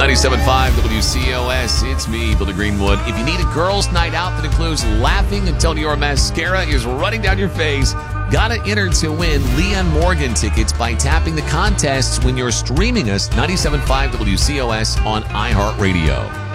97.5 WCOS, it's me, Billy Greenwood. If you need a girls' night out that includes laughing until your mascara is running down your face, gotta enter to win Leon Morgan tickets by tapping the contests when you're streaming us 97.5 WCOS on iHeartRadio.